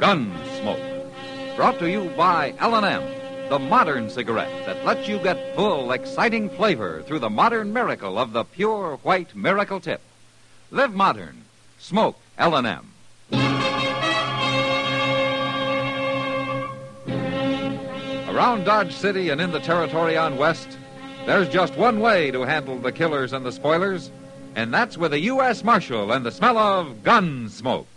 Gunsmoke. Brought to you by L&M, the modern cigarette that lets you get full, exciting flavor through the modern miracle of the pure white Miracle Tip. Live modern. Smoke L&M. Around Dodge City and in the territory on West, there's just one way to handle the killers and the spoilers, and that's with a U.S. Marshal and the smell of gun smoke.